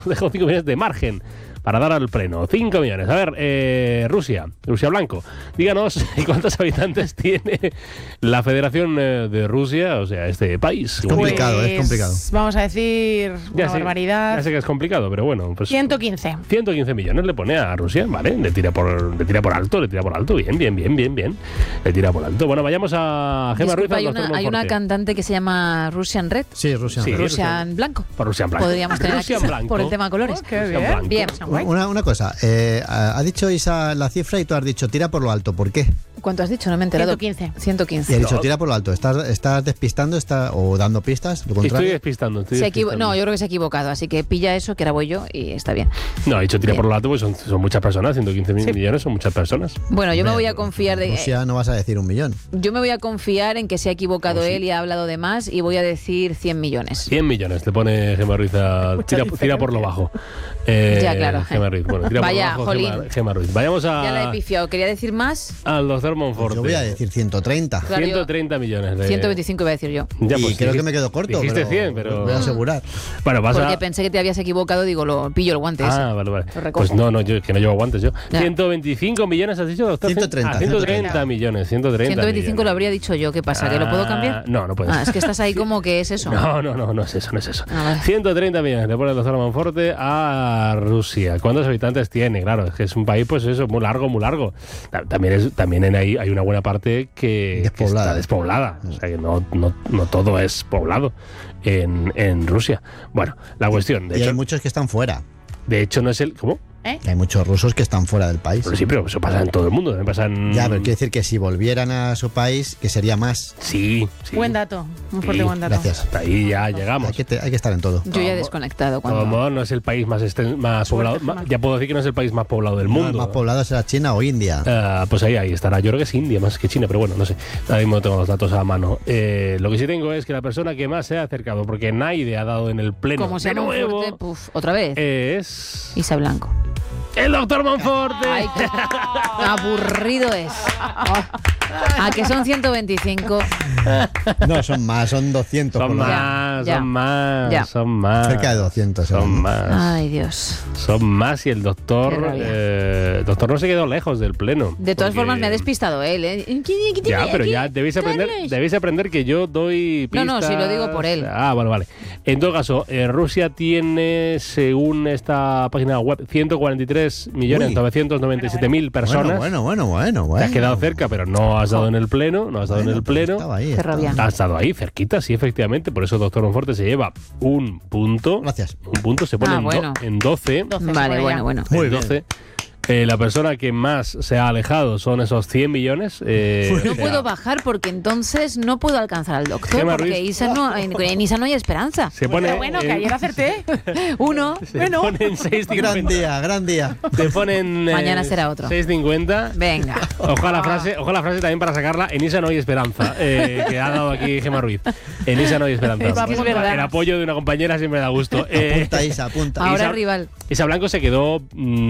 Dejó 5 millones de margen para dar al pleno. 5 millones. A ver, Rusia Blanco. Díganos cuántos habitantes tiene la Federación de Rusia, o sea, este país. Es complicado, es complicado. Vamos a decir una barbaridad. Ya sé que es complicado, pero bueno. Pues 115. 115 millones le pone a Rusia, ¿vale? Le tira por alto. Bien. Le tira por alto. Bueno, vayamos a Gemma Ruiz. Hay una cantante que se llama Russian Red. Sí, Russian Blanco. Por Russian Blanco. Podríamos tener aquí por el tema colores. Bien. Una cosa, ha dicho Isa la cifra y tú has dicho tira por lo alto. ¿Por qué? ¿Cuánto has dicho? No me he enterado. 115. Y ha dicho tira por lo alto. ¿Estás despistando o dando pistas? ¿Lo contrario? Estoy despistando. No, yo creo que se ha equivocado. Así que pilla eso, que ahora voy yo y está bien. No, ha dicho tira por lo alto, pues son muchas personas. 115 millones son muchas personas. Bueno, yo me voy a confiar de... Rusia no vas a decir 1 millón. Yo me voy a confiar en que se ha equivocado él y ha hablado de más y voy a decir 100 millones. 100 millones, le pone Gemma Ruiz tira por lo bajo. Ya, claro. Gemma Ruiz. Bueno, tira Vaya, por lo bajo, jolín. Gemma Ruiz. Vayamos a... Ya la he pifiado. ¿Quería decir más? Al doctor Monforte. Yo voy a decir 130. Claro, 130 millones. 125 iba a decir yo. Ya, pues, y creo que me quedo corto. Dijiste 100, pero... Voy a asegurar. Bueno, Porque pensé que te habías equivocado, digo, pillo el guante ese. Vale. Pues no, yo que no llevo guantes yo. Ya. 125 millones has dicho, doctor. 130. 130 millones. 125 millones. lo habría dicho yo. ¿Qué pasa? ¿Que lo puedo cambiar? No puedes. Es que estás ahí como que es eso. No es eso. Vale. 130 millones le pone el doctor Monforte a Rusia. ¿Cuántos habitantes tiene? Claro, es que es un país, pues eso, muy largo. También hay una buena parte que está despoblada. O sea que no todo es poblado en Rusia. Bueno, la cuestión... Y hay muchos que están fuera. De hecho, no es el... ¿Cómo? Hay muchos rusos que están fuera del país. Pero sí, pero eso pasa en todo el mundo. Ya, pero quiere decir que si volvieran a su país, que sería más. Sí. Buen dato. Un fuerte buen dato. Gracias. Hasta ahí ya llegamos. Hay que estar en todo. Yo ya he desconectado. Como no es el país más poblado, ya puedo decir que no es el país más poblado del mundo. El más poblado será China o India. Pues ahí estará. Yo creo que es India más que China, pero bueno, no sé. Ahora mismo no tengo los datos a mano. Lo que sí tengo es que la persona que más se ha acercado, porque nadie ha dado en el pleno como sea de nuevo, otra vez. Es... Isa Blanco. ¡El doctor Monforte! ¡Ay, qué aburrido es! ¿A que son 125? No, son más, son 200. Son más. Cerca de 200. Son más. Ay, Dios. Son más y el doctor no se quedó lejos del pleno. De todas formas me ha despistado él, ¿eh? Ya, pero ya debéis aprender que yo doy pistas. No, si lo digo por él. Vale. En todo caso, Rusia tiene, según esta página web, 143.997.000 personas. Bueno. Te has quedado cerca, pero no has dado en el pleno. Estaba ahí. Has estado ahí, cerquita, sí, efectivamente. Por eso doctor Monforte se lleva un punto. Gracias. Un punto se pone en 12. Vale, bueno. Muy bien. 12. La persona que más se ha alejado son esos 100 millones. No puedo bajar porque entonces no puedo alcanzar al doctor. Gemma porque Ruiz. en Isa no hay esperanza. Se pone que ayer acerté. Uno. Se ponen 6.50. Gran día. Te ponen Mañana será otro. 6.50. Venga. Ojalá la frase también para sacarla. En Isa no hay esperanza. Que ha dado aquí Gemma Ruiz. En Isa no hay esperanza. Es verdad. El apoyo de una compañera siempre da gusto. Apunta, Isa, apunta. Ahora rival. Isa Blanco se quedó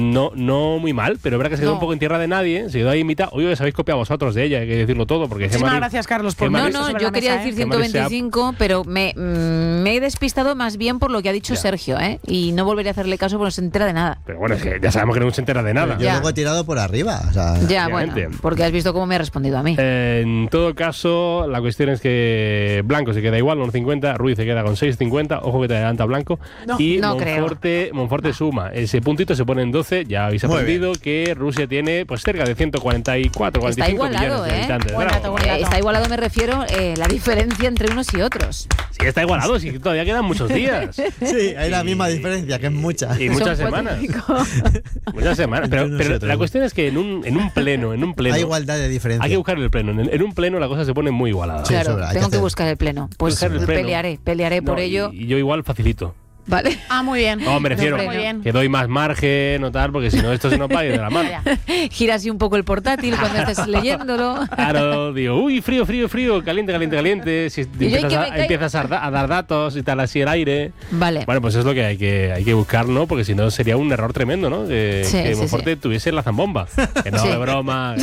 no muy mal, pero es verdad que se quedó un poco en tierra de nadie. Se quedó ahí en mitad. Oye, os habéis copiado vosotros de ella, hay que decirlo todo. Porque Muchísimas gracias, Carlos, por yo quería decir 125, pero me he despistado más bien por lo que ha dicho Sergio, y no volveré a hacerle caso porque no se entera de nada. Pero bueno, es que ya sabemos que no se entera de nada. Yo luego he tirado por arriba. O sea, ya, bueno, porque has visto cómo me ha respondido a mí. En todo caso, la cuestión es que Blanco se queda igual, con 50, Ruiz se queda con 6,50, ojo que te adelanta Blanco, y Monforte suma. Ese puntito se pone en 12, ya habéis aprendido que Rusia tiene pues cerca de 144, 45 millones de habitantes. Está igualado, me refiero, la diferencia entre unos y otros. Sí, está igualado, sí, todavía quedan muchos días. Sí, hay la misma diferencia, que es mucha. Y muchas semanas. Muchas semanas. Pero la cuestión es que en un pleno. Hay igualdad de diferencia. Hay que buscar el pleno. En un pleno la cosa se pone muy igualada. Claro, tengo que buscar el pleno. Pues pelearé por ello. Y yo igual facilito. Vale. Muy bien. No, me refiero que doy más margen o tal, porque si no esto se nos va a ir de la mano. Gira así un poco el portátil cuando estés leyéndolo. Claro, digo, uy, frío, caliente. Si empiezas a dar datos y tal, así el aire. Vale. Bueno, pues es lo que hay que buscar, ¿no? Porque si no sería un error tremendo, ¿no? Que Monforte tuviese la zambomba. Que no, de broma.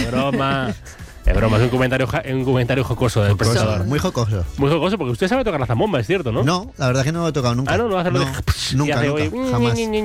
Es broma, es un comentario jocoso del profesor. Muy jocoso. Muy jocoso, porque usted sabe tocar la zambomba, es cierto, ¿no? No, la verdad es que no lo he tocado nunca. No hacerlo nunca, jamás.